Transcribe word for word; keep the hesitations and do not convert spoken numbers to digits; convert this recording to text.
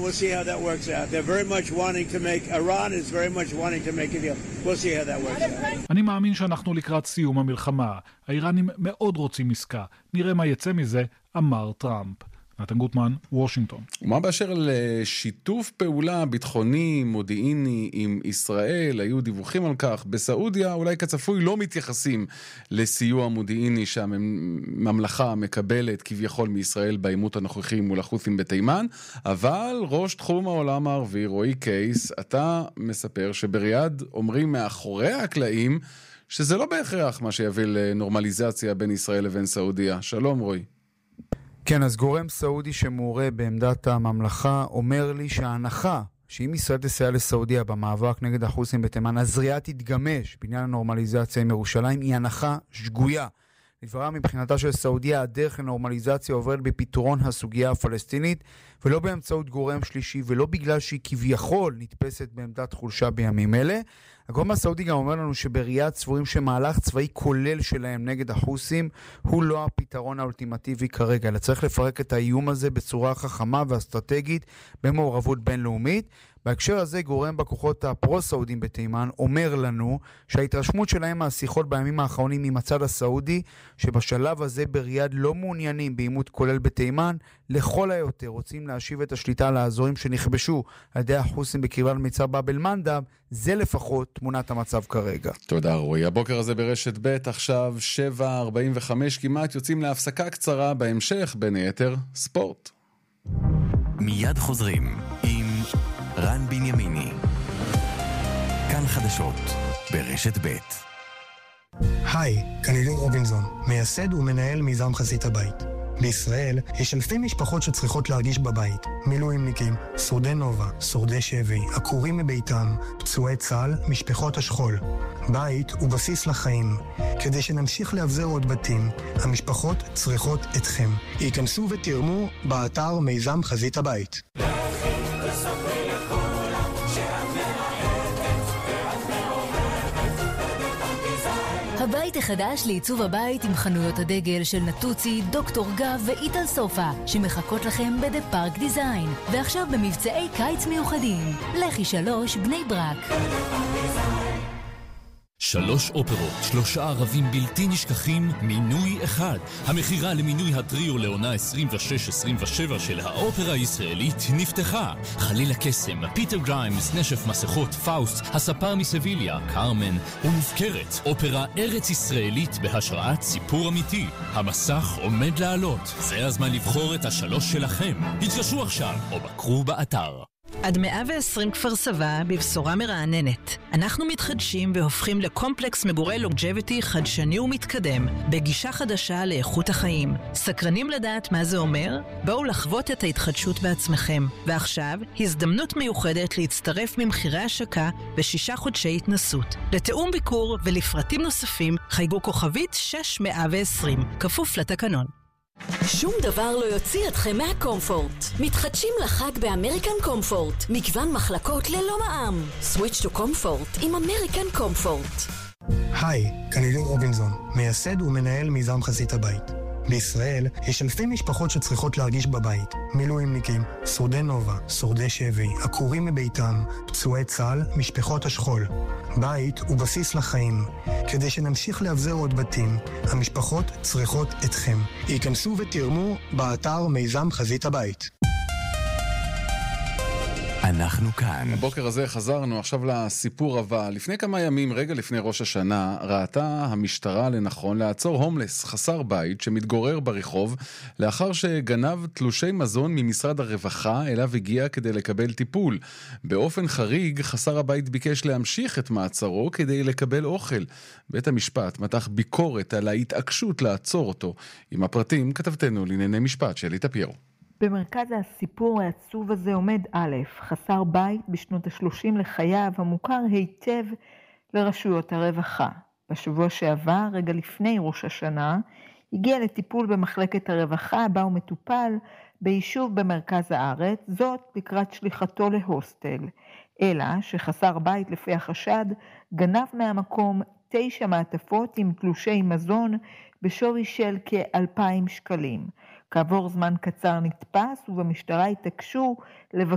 we'll see how that works out. They're very much wanting to make, Iran is very much wanting to make a deal. We'll see how that works out. אני מאמין שאנחנו לקראת סיום המלחמה. האיראנים מאוד רוצים עסקה. נראה מה יצא מזה, אמר טראמפ. נתן גוטמן, וושינגטון. ומה באשר לשיתוף פעולה ביטחוני, מודיעיני עם ישראל, היו דיווחים על כך. בסעודיה אולי כצפוי לא מתייחסים לסיוע מודיעיני שהממלכה מקבלת כביכול מישראל בעימות הנוכחי מול החות'ים בתימן, אבל ראש תחום העולם הערבי, רועי קייס, אתה מספר שבריאד אומרים מאחורי הקלעים שזה לא בהכרח מה שיביא לנורמליזציה בין ישראל לבין סעודיה. שלום רועי. כן, אז גורם סעודי שמעורה בעמדת הממלכה אומר לי שההנחה שאם ישראל תסייע לסעודיה במאבק נגד החות'ים בתימן, הזריעה תתגמש בעניין הנורמליזציה עם ירושלים, היא הנחה שגויה. לדברה מבחינתה של סעודיה, הדרך לנורמליזציה עוברת בפתרון הסוגיה הפלסטינית, ולא באמצעות גורם שלישי, ולא בגלל שהיא כביכול נתפסת בעמדת חולשה בימים אלה. הגורם הסעודי גם אומר לנו שבריאד סבורים שמהלך צבאי כולל שלהם נגד החות'ים הוא לא הפתרון האולטימטיבי כרגע, אלא צריך לפרק את האיום הזה בצורה חכמה ואסטרטגית במעורבות בינלאומית. בהקשר הזה גורם בכוחות הפרו-סעודים בתימן אומר לנו שההתרשמות שלהם מהשיחות בימים האחרונים עם הצד הסעודי, שבשלב הזה בריאד לא מעוניינים בעימות כולל בתימן, לכל היותר רוצים להשיב את השליטה לאזורים שנכבשו על ידי החות'ים בקרבת מצר באב אל-מנדב. זה לפחות תמונת המצב כרגע. תודה רועי. הבוקר הזה ברשת ב' עכשיו שבע ארבעים וחמש כמעט, יוצאים להפסקה קצרה, בהמשך בין היתר ספורט. מיד חוזרים עם רן בנימיני. כאן חדשות ברשת ב'. היי, כאן אילן רובינזון, מייסד ומנהל מיזם חזית הבית. בישראל יש אלפי משפחות שצריכות להרגיש בבית. מילואימניקים, שורדי נובה, שורדי שבי, עקורים מביתם, פצועי צה"ל, משפחות השכול. בית הוא בסיס לחיים. כדי שנמשיך להבזר עוד בתים, המשפחות צריכות אתכם. ייכנסו ותרמו באתר מיזם חזית הבית. הבית החדש לעיצוב הבית עם חנויות הדגל של נטוצי, דוקטור גב ואיטל סופה שמחכות לכם בדה פארק דיזיין, ועכשיו במבצעי קיץ מיוחדים. לכי שלוש בני ברק. שלוש אופרות, שלושה ערבים בלתי נשכחים, מינוי אחד. המחירה למינוי הטריו לעונה עשרים ושש עשרים ושבע של האופרה הישראלית נפתחה. חליל הקסם, פיטר גריימס, נשף מסכות, פאוסט, הספר מסביליה, קרמן ומופקרת. אופרה ארץ ישראלית בהשראת סיפור אמיתי. המסך עומד לעלות. זה הזמן לבחור את השלוש שלכם. התקשרו עכשיו או בקרו באתר. עד מאה ועשרים כפר סבא בבשורה מרעננת. אנחנו מתחדשים והופכים לקומפלקס מגורי לונג'ביטי חדשני ומתקדם, בגישה חדשה לאיכות החיים. סקרנים לדעת מה זה אומר? בואו לחוות את ההתחדשות בעצמכם. ועכשיו, הזדמנות מיוחדת להצטרף ממחירי השקה בשישה חודשי התנסות. לתאום ביקור ולפרטים נוספים, חייגו כוכבית שש מאה ועשרים, כפוף לתקנון. שום דבר לא יוציא אתכם מהקומפורט. מתחדשים לחג באמריקן קומפורט. מגוון מחלקות ללא מע"מ. סוויץ' טו קומפורט עם אמריקן קומפורט. היי, כאן אילן רובינזון, מייסד ומנהל מיזם חזית הבית. בישראל יש אלפי משפחות שצריכות להרגיש בבית. מילואימניקים, שורדי נובה, שורדי שבי, עקורים מביתם, פצועי צה"ל, משפחות השכול. בית הוא בסיס לחיים. כדי שנמשיך להבזר עוד בתים, המשפחות צריכות אתכם. ייכנסו ותרמו באתר מיזם חזית הבית. אנחנו כאן. הבוקר הזה חזרנו עכשיו לסיפור הבא. לפני כמה ימים, רגע לפני ראש השנה, ראתה המשטרה לנכון לעצור הומלס, חסר בית, שמתגורר ברחוב, לאחר שגנב תלושי מזון ממשרד הרווחה, אליו הגיע כדי לקבל טיפול. באופן חריג, חסר הבית ביקש להמשיך את מעצרו כדי לקבל אוכל. בית המשפט מתח ביקורת על ההתעקשות לעצור אותו. עם הפרטים כתבתנו לענייני משפט שלי טפיירו. במרכז הסיפור העצוב הזה עומד א', חסר בית בשנות ה-שלושים לחייו, המוכר היטב לרשויות הרווחה. בשבוע שעבר, רגע לפני ראש השנה, הגיע לטיפול במחלקת הרווחה, בה הוא מטופל ביישוב במרכז הארץ, זאת לקראת שליחתו להוסטל. אלא שחסר בית לפי החשד, גנב מהמקום תשע מעטפות עם תלושי מזון בשווי של כאלפיים שקלים. כעבור זמן קצר נתפס ובמשטרה התעקשו לבקש